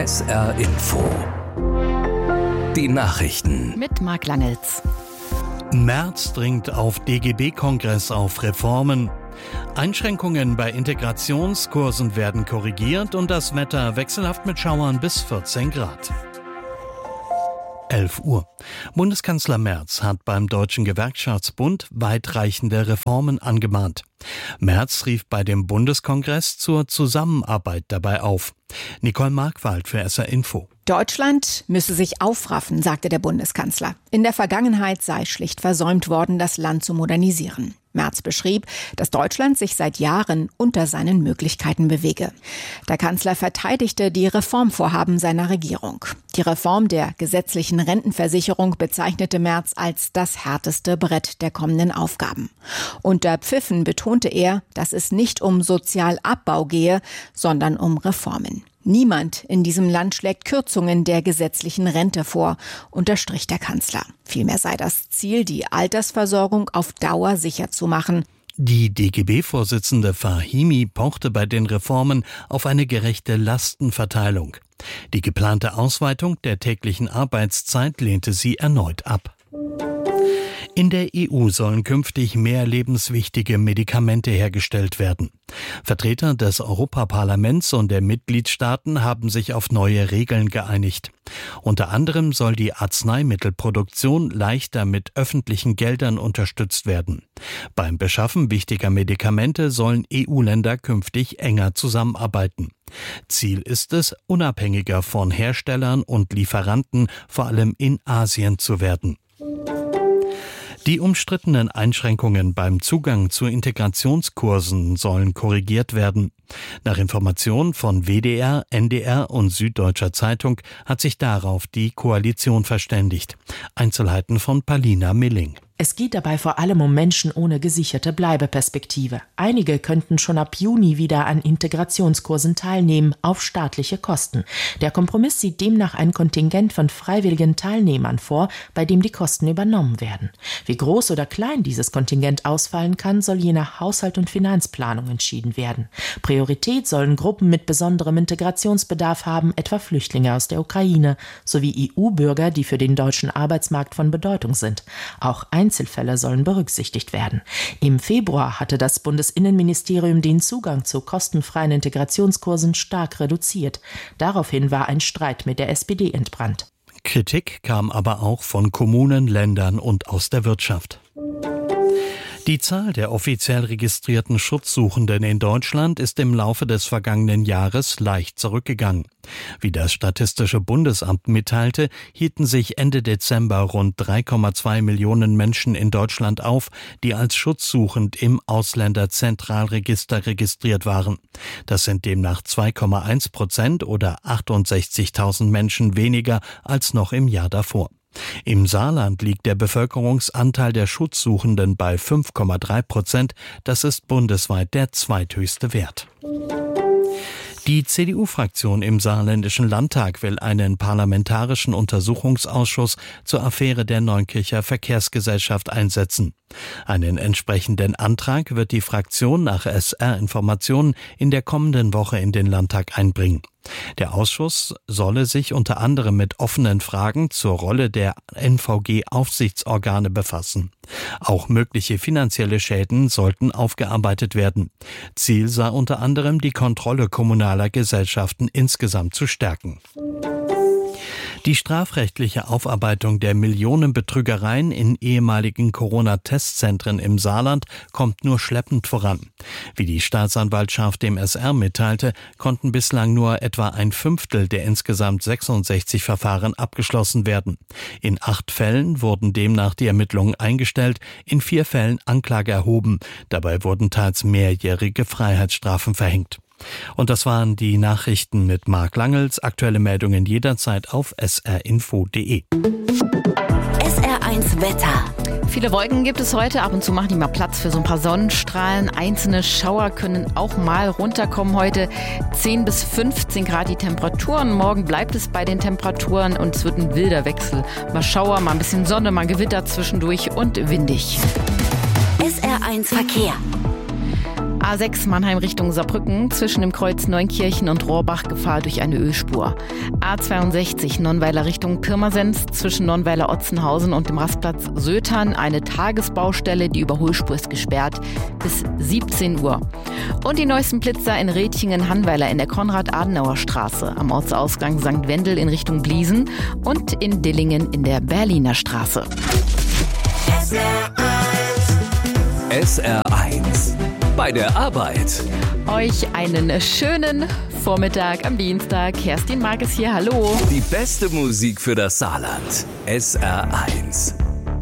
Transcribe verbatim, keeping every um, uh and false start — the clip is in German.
S R Info. Die Nachrichten. Mit Marc Langels. Merz dringt auf D G B-Kongress auf Reformen. Einschränkungen bei Integrationskursen werden korrigiert und das Wetter wechselhaft mit Schauern bis vierzehn Grad. elf Uhr. Bundeskanzler Merz hat beim Deutschen Gewerkschaftsbund weitreichende Reformen angemahnt. Merz rief bei dem Bundeskongress zur Zusammenarbeit dabei auf. Nicole Markwald für S R Info. Deutschland müsse sich aufraffen, sagte der Bundeskanzler. In der Vergangenheit sei schlicht versäumt worden, das Land zu modernisieren. Merz beschrieb, dass Deutschland sich seit Jahren unter seinen Möglichkeiten bewege. Der Kanzler verteidigte die Reformvorhaben seiner Regierung. Die Reform der gesetzlichen Rentenversicherung bezeichnete Merz als das härteste Brett der kommenden Aufgaben. Unter Pfiffen betonte er, dass es nicht um Sozialabbau gehe, sondern um Reformen. Niemand in diesem Land schlägt Kürzungen der gesetzlichen Rente vor, unterstrich der Kanzler. Vielmehr sei das Ziel, die Altersversorgung auf Dauer sicher zu machen. Die D G B-Vorsitzende Fahimi pochte bei den Reformen auf eine gerechte Lastenverteilung. Die geplante Ausweitung der täglichen Arbeitszeit lehnte sie erneut ab. In der E U sollen künftig mehr lebenswichtige Medikamente hergestellt werden. Vertreter des Europaparlaments und der Mitgliedstaaten haben sich auf neue Regeln geeinigt. Unter anderem soll die Arzneimittelproduktion leichter mit öffentlichen Geldern unterstützt werden. Beim Beschaffen wichtiger Medikamente sollen E U-Länder künftig enger zusammenarbeiten. Ziel ist es, unabhängiger von Herstellern und Lieferanten, vor allem in Asien, zu werden. Die umstrittenen Einschränkungen beim Zugang zu Integrationskursen sollen korrigiert werden. Nach Informationen von W D R, N D R und Süddeutscher Zeitung hat sich darauf die Koalition verständigt. Einzelheiten von Palina Milling. Es geht dabei vor allem um Menschen ohne gesicherte Bleibeperspektive. Einige könnten schon ab Juni wieder an Integrationskursen teilnehmen, auf staatliche Kosten. Der Kompromiss sieht demnach ein Kontingent von freiwilligen Teilnehmern vor, bei dem die Kosten übernommen werden. Wie groß oder klein dieses Kontingent ausfallen kann, soll je nach Haushalt und Finanzplanung entschieden werden. Priorität sollen Gruppen mit besonderem Integrationsbedarf haben, etwa Flüchtlinge aus der Ukraine, sowie E U-Bürger, die für den deutschen Arbeitsmarkt von Bedeutung sind. Auch Einzelfälle sollen berücksichtigt werden. Im Februar hatte das Bundesinnenministerium den Zugang zu kostenfreien Integrationskursen stark reduziert. Daraufhin war ein Streit mit der S P D entbrannt. Kritik kam aber auch von Kommunen, Ländern und aus der Wirtschaft. Die Zahl der offiziell registrierten Schutzsuchenden in Deutschland ist im Laufe des vergangenen Jahres leicht zurückgegangen. Wie das Statistische Bundesamt mitteilte, hielten sich Ende Dezember rund drei Komma zwei Millionen Menschen in Deutschland auf, die als schutzsuchend im Ausländerzentralregister registriert waren. Das sind demnach zwei Komma eins Prozent oder achtundsechzigtausend Menschen weniger als noch im Jahr davor. Im Saarland liegt der Bevölkerungsanteil der Schutzsuchenden bei fünf Komma drei Prozent. Das ist bundesweit der zweithöchste Wert. Die C D U-Fraktion im Saarländischen Landtag will einen parlamentarischen Untersuchungsausschuss zur Affäre der Neunkircher Verkehrsgesellschaft einsetzen. Einen entsprechenden Antrag wird die Fraktion nach S R-Informationen in der kommenden Woche in den Landtag einbringen. Der Ausschuss solle sich unter anderem mit offenen Fragen zur Rolle der N V G-Aufsichtsorgane befassen. Auch mögliche finanzielle Schäden sollten aufgearbeitet werden. Ziel sei unter anderem, die Kontrolle kommunaler Gesellschaften insgesamt zu stärken. Die strafrechtliche Aufarbeitung der Millionenbetrügereien in ehemaligen Corona-Testzentren im Saarland kommt nur schleppend voran. Wie die Staatsanwaltschaft dem S R mitteilte, konnten bislang nur etwa ein Fünftel der insgesamt sechsundsechzig Verfahren abgeschlossen werden. In acht Fällen wurden demnach die Ermittlungen eingestellt, in vier Fällen Anklage erhoben. Dabei wurden teils mehrjährige Freiheitsstrafen verhängt. Und das waren die Nachrichten mit Marc Langels. Aktuelle Meldungen jederzeit auf s r info punkt d e. S R eins Wetter. Viele Wolken gibt es heute. Ab und zu machen die mal Platz für so ein paar Sonnenstrahlen. Einzelne Schauer können auch mal runterkommen heute. zehn bis fünfzehn Grad die Temperaturen. Morgen bleibt es bei den Temperaturen und es wird ein wilder Wechsel. Mal Schauer, mal ein bisschen Sonne, mal Gewitter zwischendurch und windig. S R eins Verkehr. A sechs Mannheim Richtung Saarbrücken, zwischen dem Kreuz Neunkirchen und Rohrbach Gefahr durch eine Ölspur. A zweiundsechzig Nonnweiler Richtung Pirmasens, zwischen Nonnweiler-Otzenhausen und dem Rastplatz Sötern eine Tagesbaustelle, die Überholspur ist gesperrt bis siebzehn Uhr. Und die neuesten Blitzer in Rätingen-Hannweiler in der Konrad-Adenauer-Straße, am Ortsausgang Sankt Wendel in Richtung Bliesen und in Dillingen in der Berliner Straße. S R eins bei der Arbeit. Euch einen schönen Vormittag am Dienstag. Kerstin Marques hier, hallo. Die beste Musik für das Saarland. S R eins.